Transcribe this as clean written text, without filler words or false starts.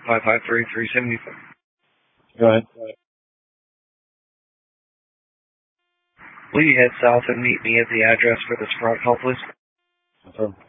553-370. Go ahead. Will you head south and meet me at the address for this front call, please? Confirm.